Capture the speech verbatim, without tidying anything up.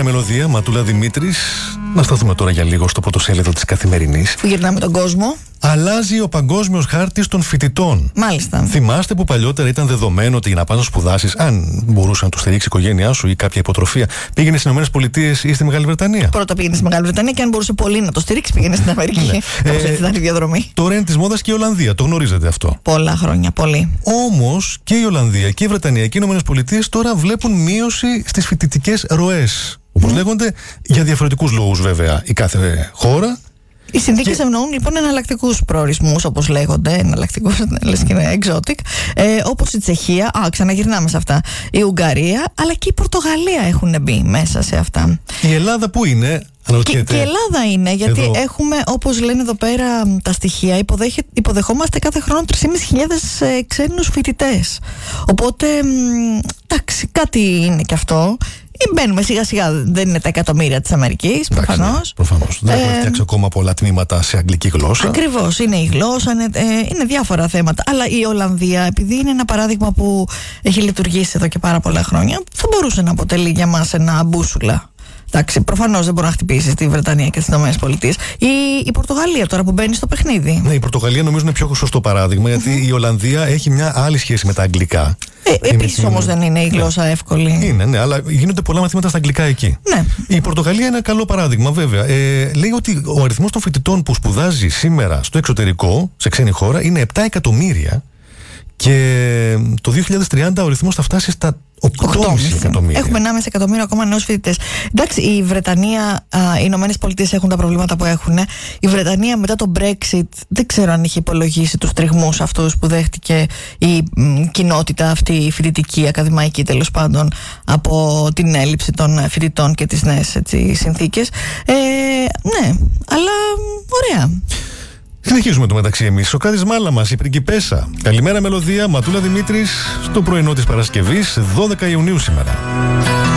Μελωδία, Ματούλα Δημήτρης. Να σταθούμε τώρα για λίγο στο πρωτοσέλιδο της Καθημερινής. Που γυρνάμε τον κόσμο. Αλλάζει ο παγκόσμιος χάρτης των φοιτητών. Μάλιστα. Θυμάστε που παλιότερα ήταν δεδομένο ότι για να πας να σπουδάσεις, αν μπορούσε να του στηρίξει η οικογένειά σου ή κάποια υποτροφία, πήγαινε στις ΗΠΑ ή στη Μεγάλη Βρετανία. Πρώτα πήγαινε στη Μεγάλη Βρετανία και αν μπορούσε πολύ να το στηρίξει, πήγαινε στην Αμερική. Ναι. Όπως ε, έτσι ήταν η διαδρομή. Τώρα είναι της μόδας και η Ολλανδία. Το γνωρίζετε αυτό. Πολλά χρόνια, πολύ. Όμως και η Ολλανδία και η Βρετανία και οι ΗΠΑ τώρα βλέπουν μείωση στις φοιτητικές ροές. Όπως mm. λέγονται, για διαφορετικούς λόγους βέβαια η κάθε χώρα. Οι συνθήκες και... ευνοούν λοιπόν εναλλακτικούς προορισμούς, όπως λέγονται, εναλλακτικούς, λες και είναι exotic, ε, όπως η Τσεχία, α, ξαναγυρνάμε σε αυτά, η Ουγγαρία, αλλά και η Πορτογαλία έχουν μπει μέσα σε αυτά. Η Ελλάδα πού είναι? Και, και η Ελλάδα είναι, γιατί εδώ. έχουμε, όπως λένε εδώ πέρα τα στοιχεία, υποδέχε, υποδεχόμαστε κάθε χρόνο τρεις χιλιάδες πεντακόσιους ε, ξένους φοιτητές. Οπότε, εντάξει, κάτι είναι και αυτό. Μπαίνουμε σιγά σιγά, δεν είναι τα εκατομμύρια της Αμερικής, προφανώς. Προφανώς. Δεν έχουμε ε, φτιάξει ακόμα πολλά τμήματα σε αγγλική γλώσσα. Ακριβώς, είναι η γλώσσα, είναι, ε, είναι διάφορα θέματα. Αλλά η Ολλανδία, επειδή είναι ένα παράδειγμα που έχει λειτουργήσει εδώ και πάρα πολλά χρόνια, θα μπορούσε να αποτελεί για μας ένα μπούσουλα. Εντάξει, προφανώς δεν μπορεί να χτυπήσει στη Βρετανία και στις ΗΠΑ. Η, η Πορτογαλία τώρα που μπαίνει στο παιχνίδι. Ναι, η Πορτογαλία νομίζω είναι πιο σωστό παράδειγμα, γιατί mm-hmm. η Ολλανδία έχει μια άλλη σχέση με τα αγγλικά. Ε, Επίσης όμως δεν είναι η γλώσσα ναι. εύκολη. Είναι, ναι, αλλά γίνονται πολλά μαθήματα στα αγγλικά εκεί. Ναι. Η Πορτογαλία είναι ένα καλό παράδειγμα, βέβαια. Ε, λέει ότι ο αριθμός των φοιτητών που σπουδάζει σήμερα στο εξωτερικό, σε ξένη χώρα, είναι επτά εκατομμύρια. Και το δύο χιλιάδες τριάντα ο ρυθμός θα φτάσει στα οκτώ κόμμα πέντε εκατομμύρια. Έχουμε ενάμιση εκατομμύριο ακόμα νέους φοιτητές. Εντάξει, η Βρετανία, α, οι Ηνωμένες Πολιτείες έχουν τα προβλήματα που έχουν. Η Βρετανία μετά το Brexit δεν ξέρω αν είχε υπολογίσει τους τριγμούς αυτούς που δέχτηκε η μ, κοινότητα αυτή, η φοιτητική, ακαδημαϊκή τέλος πάντων, από την έλλειψη των φοιτητών και τις νέες έτσι, συνθήκες. Ε, ναι, αλλά ωραία. Συνεχίζουμε το μεταξύ εμείς. Ο Κάδης Μάλαμας, η πριγκιπέσα. Καλημέρα Μελωδία, Ματούλα Δημήτρης, στο πρωινό της Παρασκευής, δώδεκα Ιουνίου σήμερα.